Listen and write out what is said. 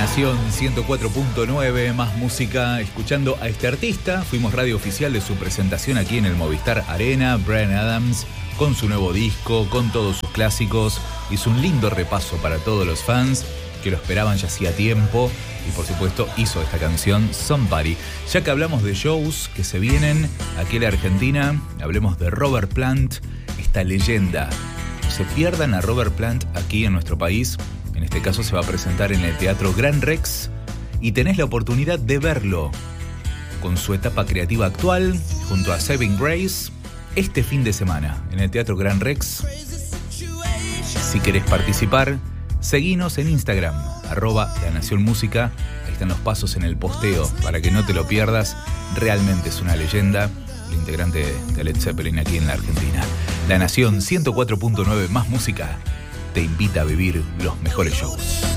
Nación 104.9, más música, escuchando a este artista. Fuimos radio oficial de su presentación aquí en el Movistar Arena. Bryan Adams, con su nuevo disco, con todos sus clásicos. Hizo un lindo repaso para todos los fans que lo esperaban ya hacía tiempo. Y por supuesto hizo esta canción, Somebody. Ya que hablamos de shows que se vienen aquí en la Argentina, hablemos de Robert Plant, esta leyenda. No se pierdan a Robert Plant aquí en nuestro país. En este caso se va a presentar en el Teatro Gran Rex y tenés la oportunidad de verlo con su etapa creativa actual, junto a Saving Grace, este fin de semana en el Teatro Gran Rex. Si querés participar, seguinos en Instagram, @LaNaciónMúsica. Ahí están los pasos en el posteo para que no te lo pierdas. Realmente es una leyenda, el integrante de Led Zeppelin aquí en la Argentina. La Nación 104.9, más música, te invita a vivir los mejores shows.